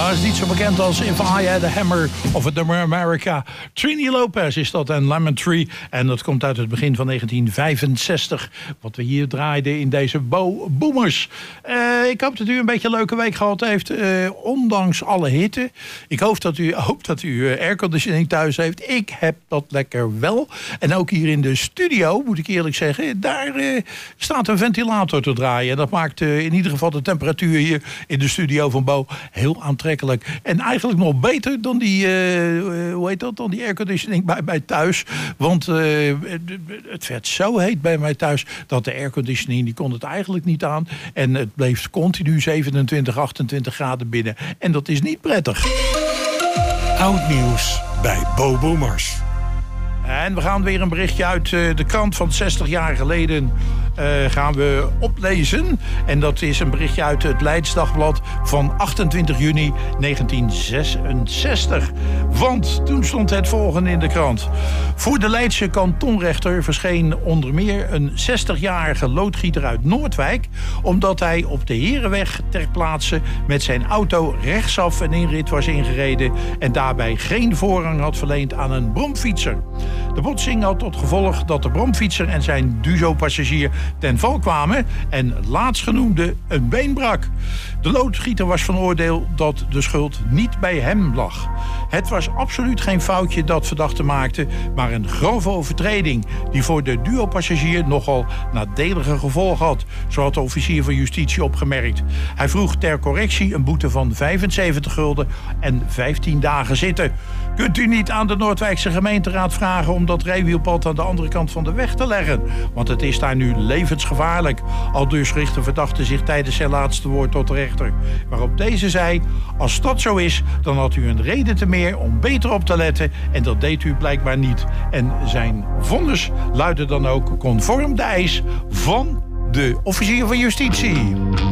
Hij is niet zo bekend als If I Had a Hammer of het nummer America. Trini Lopez is dat en Lemon Tree. En dat komt uit het begin van 1965. Wat we hier draaiden in deze Boomers. Ik hoop dat u een beetje een leuke week gehad heeft. Ondanks alle hitte. Ik hoop dat u airconditioning thuis heeft. Ik heb dat lekker wel. En ook hier in de studio, moet ik eerlijk zeggen. Daar staat een ventilator te draaien. En dat maakt in ieder geval de temperatuur hier in de studio van Bo heel aantrekkelijk. En eigenlijk nog beter dan die, dan die airconditioning bij mij thuis. Want het werd zo heet bij mij thuis dat de airconditioning die kon het eigenlijk niet aan. En het bleef continu 27, 28 graden binnen. En dat is niet prettig. Oud nieuws bij Bo Boomers. En we gaan weer een berichtje uit de krant van 60 jaar geleden gaan we oplezen. En dat is een berichtje uit het Leids Dagblad van 28 juni 1966. Want toen stond het volgende in de krant. Voor de Leidse kantonrechter verscheen onder meer een 60-jarige loodgieter uit Noordwijk, omdat hij op de Herenweg ter plaatse met zijn auto rechtsaf een inrit was ingereden en daarbij geen voorrang had verleend aan een bromfietser. De botsing had tot gevolg dat de bromfietser en zijn Duzo-passagier ten val kwamen en laatstgenoemde een been brak. De loodgieter was van oordeel dat de schuld niet bij hem lag. Het was absoluut geen foutje dat verdachte maakte, maar een grove overtreding die voor de duo-passagier nogal nadelige gevolgen had, zo had de officier van justitie opgemerkt. Hij vroeg ter correctie een boete van 75 gulden en 15 dagen zitten. Kunt u niet aan de Noordwijkse gemeenteraad vragen om dat rijwielpad aan de andere kant van de weg te leggen? Want het is daar nu levensgevaarlijk. Aldus richt de verdachte zich tijdens zijn laatste woord tot de rechter. Waarop deze zei, als dat zo is, dan had u een reden te meer om beter op te letten. En dat deed u blijkbaar niet. En zijn vonnis luidde dan ook conform de eis van de officier van justitie.